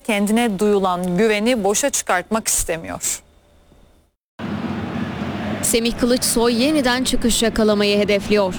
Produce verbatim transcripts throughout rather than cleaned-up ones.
kendine duyulan güveni boşa çıkartmak istemiyor. Semih Kılıçsoy yeniden çıkış yakalamayı hedefliyor.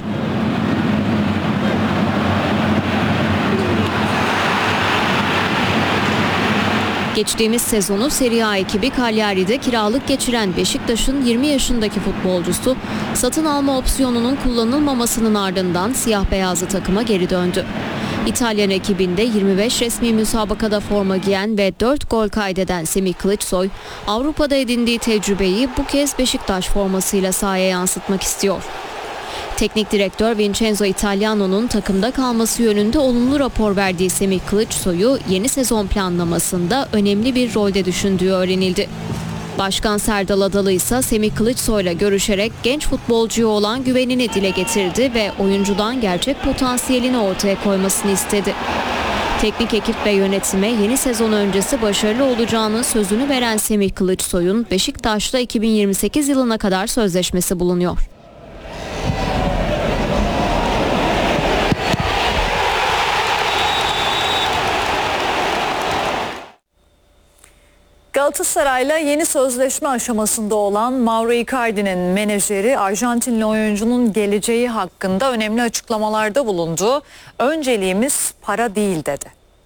Geçtiğimiz sezonu Serie A ekibi Cagliari'de kiralık geçiren Beşiktaş'ın yirmi yaşındaki futbolcusu satın alma opsiyonunun kullanılmamasının ardından siyah beyazlı takıma geri döndü. İtalyan ekibinde yirmi beş resmi müsabakada forma giyen ve dört gol kaydeden Semih Kılıçsoy, Avrupa'da edindiği tecrübeyi bu kez Beşiktaş formasıyla sahaya yansıtmak istiyor. Teknik direktör Vincenzo Italiano'nun takımda kalması yönünde olumlu rapor verdiği Semih Kılıçsoy'u yeni sezon planlamasında önemli bir rolde düşündüğü öğrenildi. Başkan Serdal Adalı ise Semih Kılıçsoy'la görüşerek genç futbolcuya olan güvenini dile getirdi ve oyuncudan gerçek potansiyelini ortaya koymasını istedi. Teknik ekip ve yönetime yeni sezon öncesi başarılı olacağının sözünü veren Semih Kılıçsoy'un Beşiktaş'ta iki bin yirmi sekiz yılına kadar sözleşmesi bulunuyor. Galatasaray'la yeni sözleşme aşamasında olan Mauro Icardi'nin menajeri Arjantinli oyuncunun geleceği hakkında önemli açıklamalarda bulundu. Önceliğimiz para değil dedi.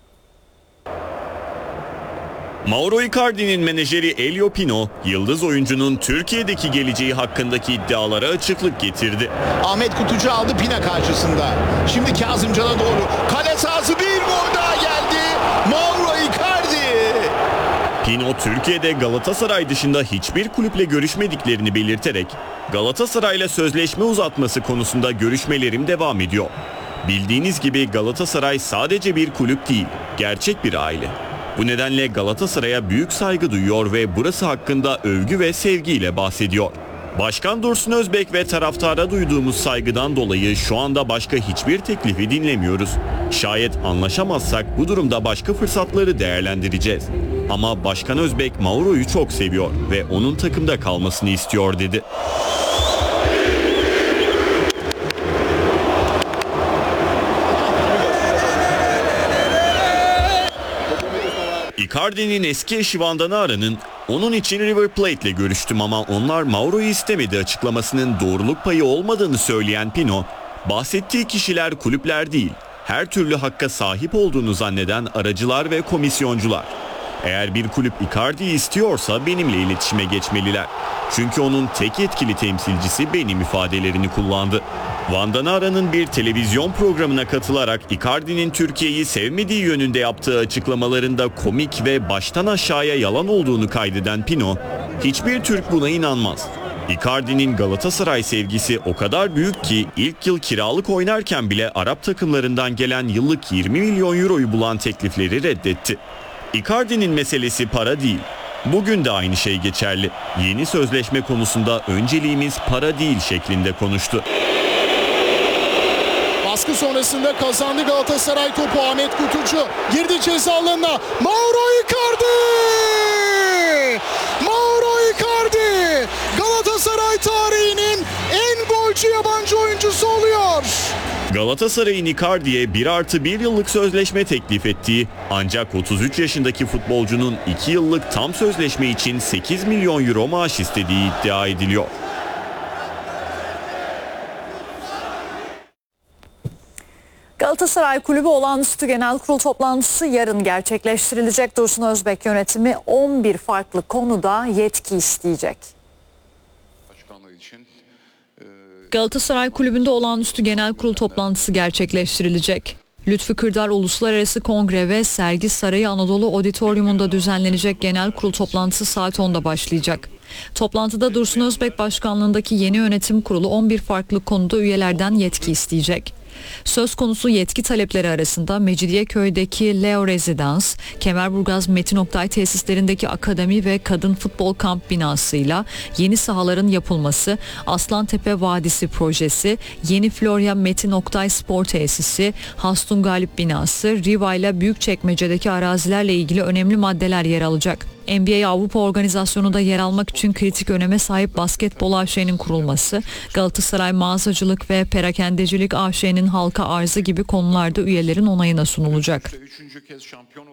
Mauro Icardi'nin menajeri Elio Pino, yıldız oyuncunun Türkiye'deki geleceği hakkındaki iddialara açıklık getirdi. Ahmet Kutucu aldı Pina karşısında. Şimdi Kazımcan'a doğru. Kale sahası bir gol daha geldi. Mauro Icardi. Pino, Türkiye'de Galatasaray dışında hiçbir kulüple görüşmediklerini belirterek Galatasaray'la sözleşme uzatması konusunda görüşmelerim devam ediyor. Bildiğiniz gibi Galatasaray sadece bir kulüp değil, gerçek bir aile. Bu nedenle Galatasaray'a büyük saygı duyuyor ve burası hakkında övgü ve sevgiyle bahsediyor. Başkan Dursun Özbek ve taraftara duyduğumuz saygıdan dolayı şu anda başka hiçbir teklifi dinlemiyoruz. Şayet anlaşamazsak bu durumda başka fırsatları değerlendireceğiz. Ama Başkan Özbek Mauro'yu çok seviyor ve onun takımda kalmasını istiyor dedi. Icardi'nin eski eşi Vanda Nara'nın onun için River Plate'le görüştüm ama onlar Mauro'yu istemedi açıklamasının doğruluk payı olmadığını söyleyen Pino, bahsettiği kişiler kulüpler değil, her türlü hakka sahip olduğunu zanneden aracılar ve komisyoncular. Eğer bir kulüp Icardi'yi istiyorsa benimle iletişime geçmeliler. Çünkü onun tek yetkili temsilcisi benim ifadelerini kullandı. Vanda Nara'nın bir televizyon programına katılarak Icardi'nin Türkiye'yi sevmediği yönünde yaptığı açıklamalarında komik ve baştan aşağıya yalan olduğunu kaydeden Pino, hiçbir Türk buna inanmaz. Icardi'nin Galatasaray sevgisi o kadar büyük ki ilk yıl kiralık oynarken bile Arap takımlarından gelen yıllık yirmi milyon euroyu bulan teklifleri reddetti. Icardi'nin meselesi para değil. Bugün de aynı şey geçerli. Yeni sözleşme konusunda önceliğimiz para değil şeklinde konuştu. Baskı sonrasında kazandı Galatasaray topu. Ahmet Kutucu girdi ceza alanına. Mauro Icardi! Mauro Icardi! Galatasaray tarihinin en golcü yabancı oyuncusu oluyor. Galatasaray'ın Icardi'ye bir artı bir yıllık sözleşme teklif ettiği ancak otuz üç yaşındaki futbolcunun iki yıllık tam sözleşme için sekiz milyon euro maaş istediği iddia ediliyor. Galatasaray Kulübü Olağanüstü Genel Kurul toplantısı yarın gerçekleştirilecek. Dursun Özbek yönetimi on bir farklı konuda yetki isteyecek. Galatasaray Kulübü'nde olağanüstü genel kurul toplantısı gerçekleştirilecek. Lütfü Kırdar Uluslararası Kongre ve Sergi Sarayı Anadolu Auditorium'unda düzenlenecek genel kurul toplantısı saat onda başlayacak. Toplantıda Dursun Özbek başkanlığındaki yeni yönetim kurulu on bir farklı konuda üyelerden yetki isteyecek. Söz konusu yetki talepleri arasında Mecidiyeköy'deki Leo Rezidans, Kemerburgaz Metin Oktay tesislerindeki akademi ve kadın futbol kamp binasıyla yeni sahaların yapılması, Aslantepe Vadisi projesi, yeni Florya Metin Oktay spor tesisi, Hastun Galip binası, Riva ile Büyükçekmece'deki arazilerle ilgili önemli maddeler yer alacak. N B A Avrupa Organizasyonu'nda yer almak için kritik öneme sahip Basketbol A Ş'nin kurulması, Galatasaray Mağazacılık ve Perakendecilik A Ş'nin halka arzı gibi konularda üyelerin onayına sunulacak.